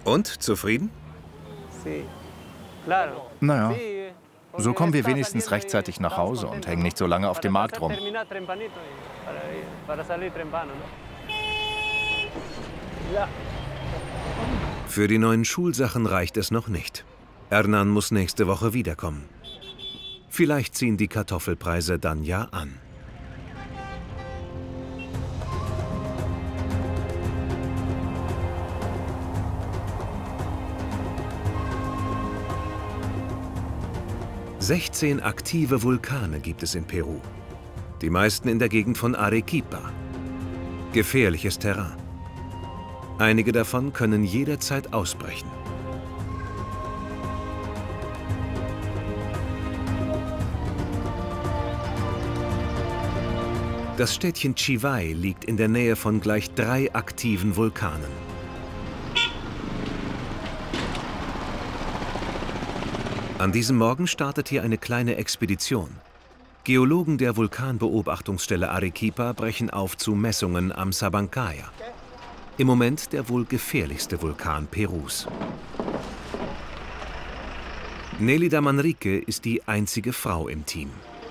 Und, zufrieden? Naja, so kommen wir wenigstens rechtzeitig nach Hause und hängen nicht so lange auf dem Markt rum. Für die neuen Schulsachen reicht es noch nicht. Hernan muss nächste Woche wiederkommen. Vielleicht ziehen die Kartoffelpreise dann ja an. Sechzehn aktive Vulkane gibt es in Peru. Die meisten in der Gegend von Arequipa. Gefährliches Terrain. Einige davon können jederzeit ausbrechen. Das Städtchen Chivay liegt in der Nähe von gleich 3 aktiven Vulkanen. An diesem Morgen startet hier eine kleine Expedition. Geologen der Vulkanbeobachtungsstelle Arequipa brechen auf zu Messungen am Sabancaya. Im Moment der wohl gefährlichste Vulkan Perus. Nelida Manrique ist die einzige Frau im Team.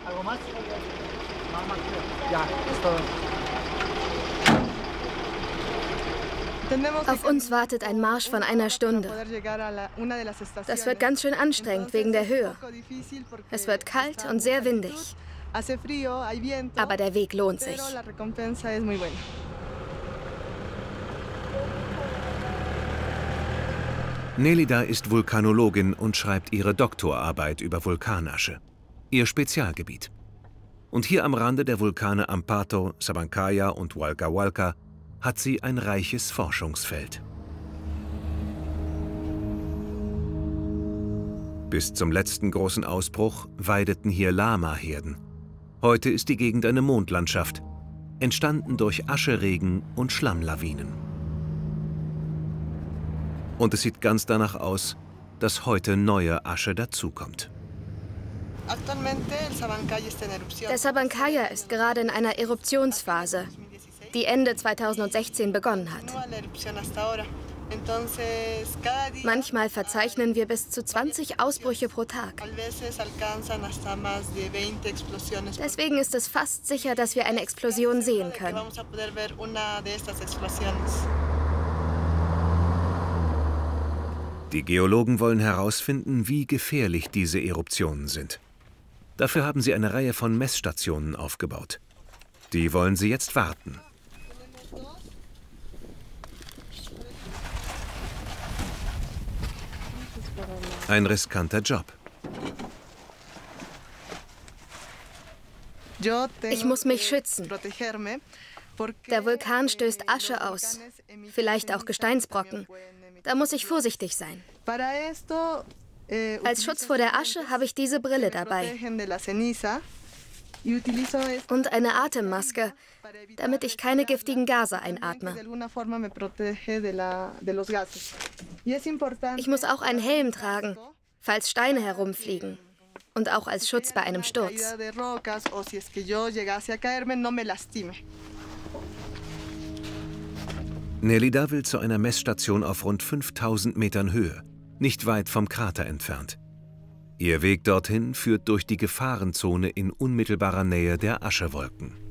Auf uns wartet ein Marsch von einer Stunde. Das wird ganz schön anstrengend wegen der Höhe. Es wird kalt und sehr windig. Aber der Weg lohnt sich. Nelida ist Vulkanologin und schreibt ihre Doktorarbeit über Vulkanasche. Ihr Spezialgebiet. Und hier am Rande der Vulkane Amparo, Sabancaya und Hualca Hualca hat sie ein reiches Forschungsfeld. Bis zum letzten großen Ausbruch weideten hier Lama-Herden. Heute ist die Gegend eine Mondlandschaft, entstanden durch Ascheregen und Schlammlawinen. Und es sieht ganz danach aus, dass heute neue Asche dazukommt. Der Sabancaya ist gerade in einer Eruptionsphase, die Ende 2016 begonnen hat. Manchmal verzeichnen wir bis zu 20 Ausbrüche pro Tag. Deswegen ist es fast sicher, dass wir eine Explosion sehen können. Die Geologen wollen herausfinden, wie gefährlich diese Eruptionen sind. Dafür haben sie eine Reihe von Messstationen aufgebaut. Die wollen sie jetzt warten. Ein riskanter Job. Ich muss mich schützen. Der Vulkan stößt Asche aus, vielleicht auch Gesteinsbrocken. Da muss ich vorsichtig sein. Als Schutz vor der Asche habe ich diese Brille dabei. Und eine Atemmaske, damit ich keine giftigen Gase einatme. Ich muss auch einen Helm tragen, falls Steine herumfliegen. Und auch als Schutz bei einem Sturz. Nelida will zu einer Messstation auf rund 5000 Metern Höhe, nicht weit vom Krater entfernt. Ihr Weg dorthin führt durch die Gefahrenzone in unmittelbarer Nähe der Aschewolken.